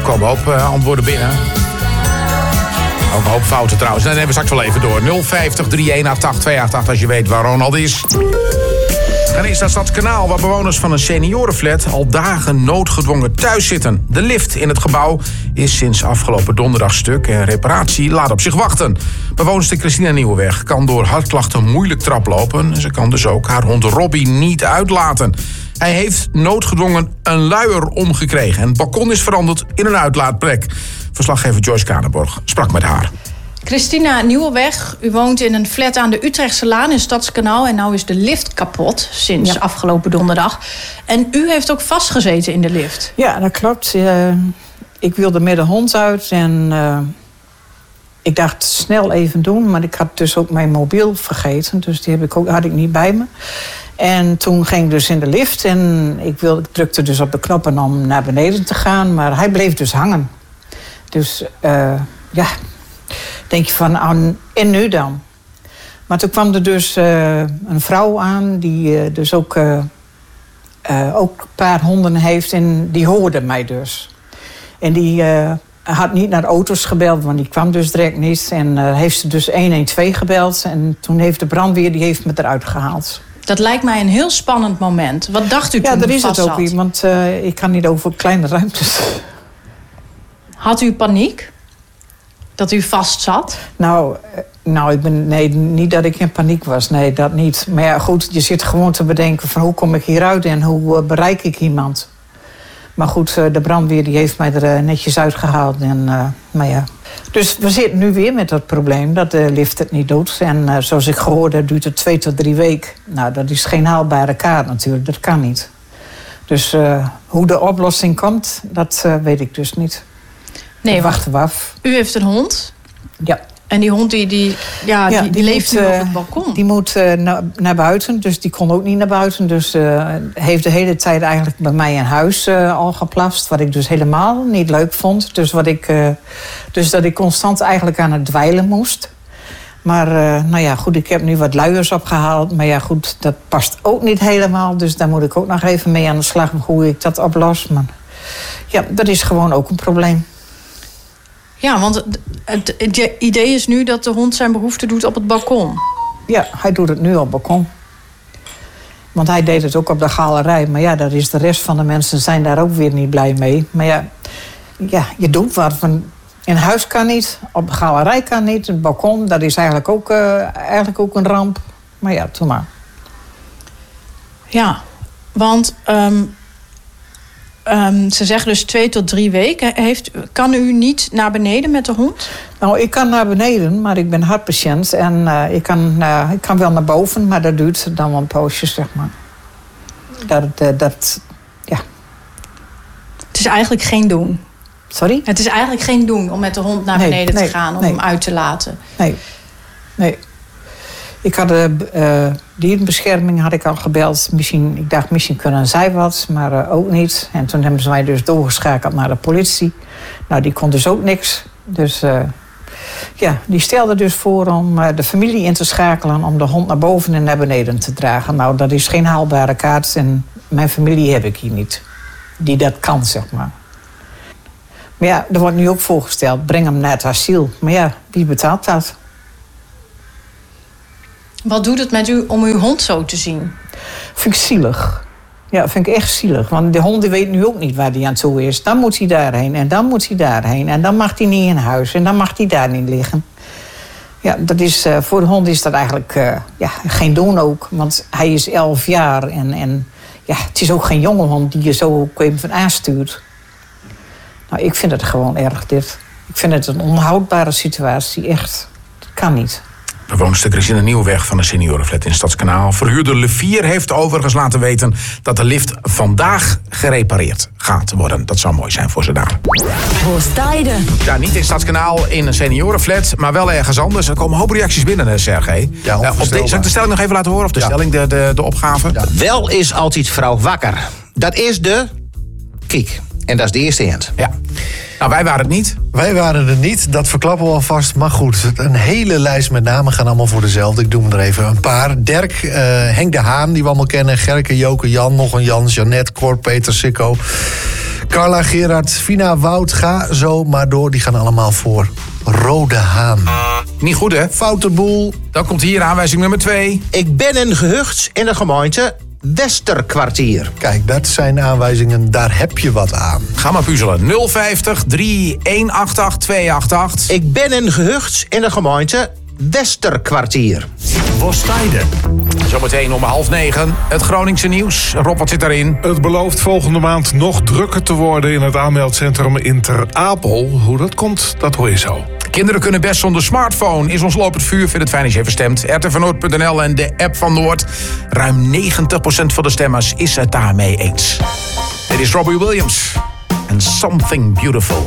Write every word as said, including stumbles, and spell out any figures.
komen een hoop uh, antwoorden binnen. Ook een hoop fouten trouwens. Dan nemen we straks wel even door. nul vijftig drieënhalf achtentachtig tweeënachtig als je weet waar Ronald is. En is dat Stadskanaal, waar bewoners van een seniorenflat al dagen noodgedwongen thuis zitten. De lift in het gebouw is sinds afgelopen donderdag stuk en reparatie laat op zich wachten. Bewoonster Christina Nieuwenweg kan door hartklachten moeilijk traplopen. Ze kan dus ook haar hond Robbie niet uitlaten. Hij heeft noodgedwongen een luier omgekregen en het balkon is veranderd in een uitlaatplek. Verslaggever Joyce Kranenborg sprak met haar. Christina Nieuwenweg, u woont in een flat aan de Utrechtse Laan in Stadskanaal en nou is de lift kapot sinds ja. afgelopen donderdag. En u heeft ook vastgezeten in de lift. Ja, dat klopt. Uh, ik wilde met de hond uit en uh, ik dacht snel even doen, maar ik had dus ook mijn mobiel vergeten, dus die heb ik ook, had ik niet bij me. En toen ging ik dus in de lift en ik, wilde, ik drukte dus op de knoppen om naar beneden te gaan, maar hij bleef dus hangen. Dus uh, ja, denk je van, oh, en nu dan? Maar toen kwam er dus uh, een vrouw aan die uh, dus ook, uh, uh, ook een paar honden heeft en die hoorde mij dus. En die uh, had niet naar auto's gebeld, want die kwam dus direct niet. En uh, heeft ze dus honderdtwaalf gebeld en toen heeft de brandweer die heeft me eruit gehaald. Dat lijkt mij een heel spannend moment. Wat dacht u toen ja, u dat is het ook zat? weer, want uh, ik kan niet over kleine ruimtes. Had u paniek? Dat u vast zat? Nou, nou ik ben, nee, niet dat ik in paniek was. Nee, dat niet. Maar ja, goed, je zit gewoon te bedenken van hoe kom ik hieruit en hoe uh, bereik ik iemand. Maar goed, uh, de brandweer die heeft mij er uh, netjes uitgehaald. En, uh, maar ja. Dus we zitten nu weer met dat probleem dat de lift het niet doet. En uh, zoals ik gehoord heb, duurt het twee tot drie weken. Nou, dat is geen haalbare kaart natuurlijk. Dat kan niet. Dus uh, hoe de oplossing komt, dat uh, weet ik dus niet. Nee, wachten we af. U heeft een hond. Ja. En die hond die, die, ja, ja, die, die leeft moet, nu uh, op het balkon. Die moet uh, na, naar buiten, dus die kon ook niet naar buiten. Dus uh, heeft de hele tijd eigenlijk bij mij in huis uh, al geplast. Wat ik dus helemaal niet leuk vond. Dus, wat ik, uh, dus dat ik constant eigenlijk aan het dweilen moest. Maar uh, nou ja, goed, ik heb nu wat luiers opgehaald. Maar ja, goed, dat past ook niet helemaal. Dus daar moet ik ook nog even mee aan de slag hoe ik dat oplos. Maar ja, dat is gewoon ook een probleem. Ja, want het, het, het idee is nu dat de hond zijn behoefte doet op het balkon. Ja, hij doet het nu op het balkon. Want hij deed het ook op de galerij. Maar ja, daar is de rest van de mensen zijn daar ook weer niet blij mee. Maar ja, ja je doet wat. Van, in huis kan niet, op de galerij kan niet. Het balkon, dat is eigenlijk ook, uh, eigenlijk ook een ramp. Maar ja, doe maar. Ja, want... Um... Um, ze zeggen dus twee tot drie weken. Heeft, kan u niet naar beneden met de hond? Nou, ik kan naar beneden, maar ik ben hartpatiënt. En uh, ik, kan, uh, ik kan wel naar boven, maar dat duurt dan wel een poosje, zeg maar. Dat, uh, dat, ja. Het is eigenlijk geen doen. Sorry? Het is eigenlijk geen doen om met de hond naar beneden nee, te gaan, om nee. hem uit te laten. Nee, nee. Ik had de uh, dierenbescherming had ik al gebeld. Misschien, ik dacht, misschien kunnen zij wat, maar uh, ook niet. En toen hebben ze mij dus doorgeschakeld naar de politie. Nou, die kon dus ook niks. Dus uh, ja, die stelde dus voor om uh, de familie in te schakelen... om de hond naar boven en naar beneden te dragen. Nou, dat is geen haalbare kaart. En mijn familie heb ik hier niet. Die dat kan, zeg maar. Maar ja, er wordt nu ook voorgesteld, breng hem naar het asiel. Maar ja, wie betaalt dat? Wat doet het met u om uw hond zo te zien? Vind ik zielig. Ja, vind ik echt zielig. Want de hond die weet nu ook niet waar hij aan toe is. Dan moet hij daarheen en dan moet hij daarheen. En dan mag hij niet in huis en dan mag hij daar niet liggen. Ja, dat is, uh, voor de hond is dat eigenlijk uh, ja, geen doen ook. Want hij is elf jaar en, en ja, het is ook geen jonge hond die je zo ook even aanstuurt. Nou, ik vind het gewoon erg, dit. Ik vind het een onhoudbare situatie, echt. Dat kan niet. Bewoonster Christina Nieuwenweg van de seniorenflat in Stadskanaal. Verhuurder Le Vier heeft overigens laten weten dat de lift vandaag gerepareerd gaat worden. Dat zou mooi zijn voor ze daar. Hoostijden. Ja, niet in Stadskanaal in een seniorenflat, maar wel ergens anders. Er komen een hoop reacties binnen, Sergej. Ja, uh, op de, zal ik de stelling nog even laten horen? Of de ja. stelling, de, de, de opgave? Ja. Wel is altijd vrouw wakker. Dat is de kiek. En dat is de eerste hint. Ja. Nou, wij waren het niet. Wij waren er niet, dat verklappen we alvast. Maar goed, een hele lijst met namen gaan allemaal voor dezelfde. Ik doe hem er even een paar. Dirk, uh, Henk de Haan, die we allemaal kennen. Gerke, Joke, Jan, nog een Jan, Jeannette, Cor, Peter, Sikko. Carla, Gerard, Fina, Wout, ga zo maar door. Die gaan allemaal voor Rode Haan. Niet goed, hè? Foute boel. Dan komt hier aanwijzing nummer twee. Ik ben een gehucht in de gemeente Westerkwartier. Kijk, dat zijn aanwijzingen, daar heb je wat aan. Ga maar puzzelen. nul vijftig, drie een acht acht, twee acht acht. Ik ben een gehucht in de gemeente Westerkwartier. Wostijden. Zometeen om half negen. Het Groningse nieuws. Rob, wat zit daarin? Het belooft volgende maand nog drukker te worden in het aanmeldcentrum in Ter Apel. Hoe dat komt, dat hoor je zo. Kinderen kunnen best zonder smartphone. Is ons lopend vuur. Vind het fijn als je even stemt. r t v noord punt n l en de app van Noord. Ruim negentig procent van de stemmers is het daarmee eens. Dit is Robbie Williams. And Something Beautiful.